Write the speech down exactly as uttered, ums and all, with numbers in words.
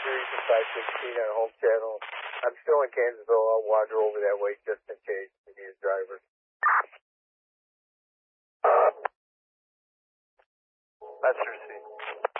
series of five sixteen on home channel. I'm still in Kansasville. I'll wander over that way just in case we need a driver. That's received.